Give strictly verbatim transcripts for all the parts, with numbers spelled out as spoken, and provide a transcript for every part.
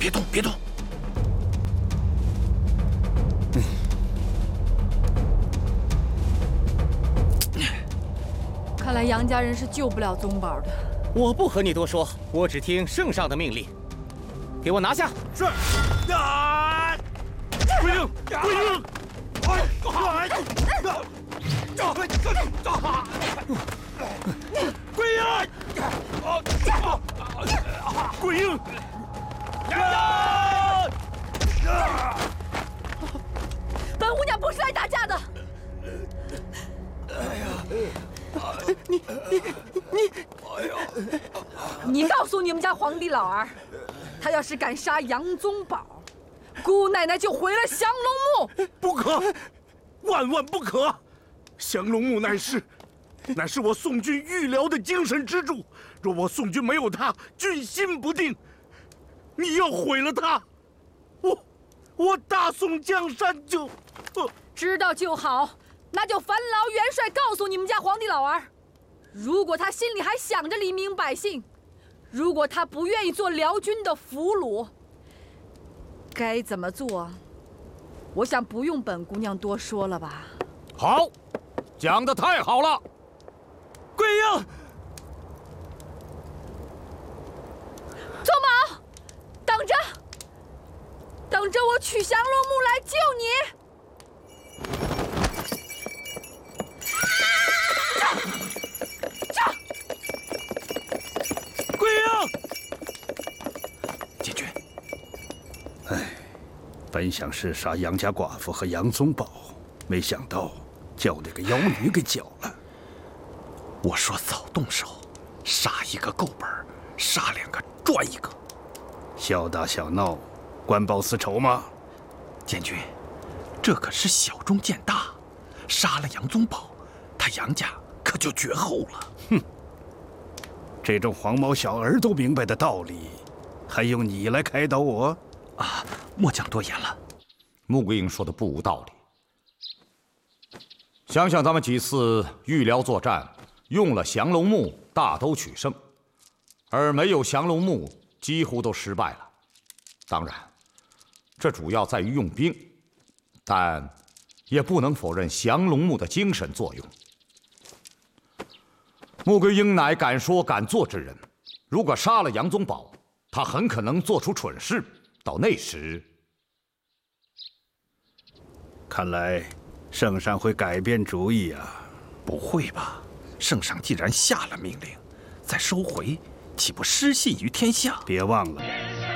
别动，别动。 看来杨家人是救不了宗宝的。 我不和你多说，我只听圣上的命令。给我拿下！ 是。啊！归应，归应！哎！归应！归应！呀！ 本姑娘不是来打架的。 哎呀！ 你你你！哎呀！你告诉你们家皇帝老儿，他要是敢杀杨宗保，姑奶奶就毁了降龙墓。 不可，万万不可！降龙墓乃是，乃是我宋军御辽的精神支柱。若我宋军没有它，军心不定。你要毁了它，我我大宋江山就……呃、 知道就好。那就烦劳元帅告诉你们家皇帝老儿，如果他心里还想着黎民百姓，如果他不愿意做辽军的俘虏，该怎么做？我想不用本姑娘多说了吧。 好，讲得太好了。 归应。 宗宝，等着，等着我取降龙墓来救你。 本想是杀杨家寡妇和杨宗保，没想到叫那个妖女给搅了。 我说早动手，杀一个够本，杀两个赚一个。 小打小闹，官报私仇吗？ 监军，这可是小中见大，杀了杨宗保，他杨家可就绝后了。 哼，这种黄毛小儿都明白的道理，还用你来开导我？ 啊，末将多言了。 穆桂英说的不无道理。想想咱们几次御辽作战，用了降龙木，大都取胜，而没有降龙木，几乎都失败了。当然，这主要在于用兵，但也不能否认降龙木的精神作用。穆桂英乃敢说敢做之人，如果杀了杨宗保，他很可能做出蠢事。到那时， 看来圣上会改变主意啊！ 不会吧？圣上既然下了命令，再收回，岂不失信于天下？ 别忘了，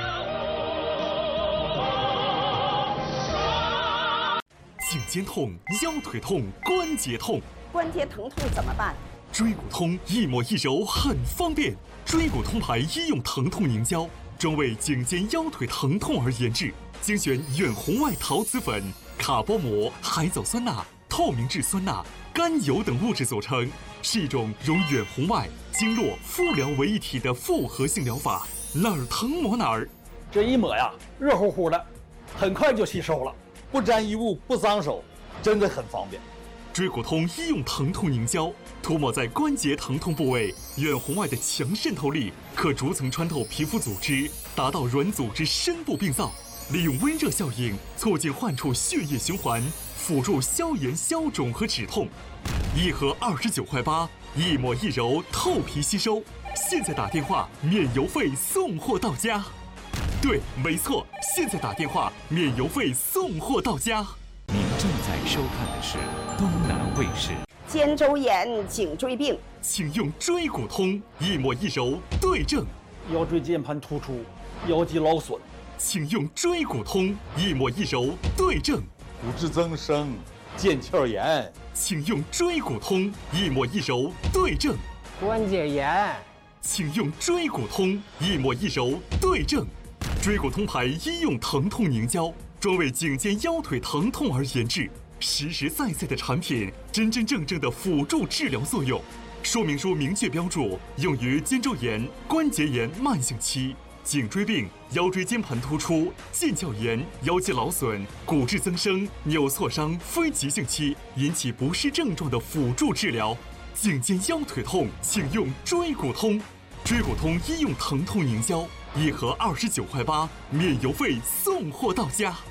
颈肩痛、腰腿痛、关节痛， 关节疼痛怎么办？ 椎骨通一抹一揉很方便，椎骨通牌医用疼痛凝胶。专为颈肩腰腿疼痛而研制，精选远红外陶瓷粉、卡波膜、海藻酸钠、透明质酸钠、甘油等物质组成，是一种融远红外、经络、敷疗为一体的复合性疗法，哪儿疼抹哪儿。 这一抹呀，热乎乎的，很快就吸收了，不沾衣物，不脏手，真的很方便。 椎骨通医用疼痛凝胶，涂抹在关节疼痛部位，远红外的强渗透力可逐层穿透皮肤组织，达到软组织深部病灶，利用温热效应促进患处血液循环，辅助消炎消肿和止痛。一盒二十九块八，一抹一揉，透皮吸收。现在打电话免邮费送货到家。对，没错，现在打电话免邮费送货到家。 您正在收看的是东南卫视。 肩周炎、颈椎病， 请用椎骨通，一抹一揉对症。 腰椎间盘突出、腰肌劳损， 请用椎骨通，一抹一揉对症。 骨质增生、腱鞘炎， 请用椎骨通，一抹一揉对症。 关节炎， 请用椎骨通，一抹一揉对症。椎骨通牌医用疼痛凝胶，专为颈肩腰腿疼痛而研制，实实在在的产品，真真正正的辅助治疗作用。说明书明确标注，用于肩周炎、关节炎慢性期、颈椎病、腰椎间盘突出、腱鞘炎、腰肌劳损、骨质增生、扭挫伤非急性期引起不适症状的辅助治疗。颈肩腰腿痛，请用椎骨通。椎骨通医用疼痛凝胶， 一盒二十九块八，免邮费送货到家。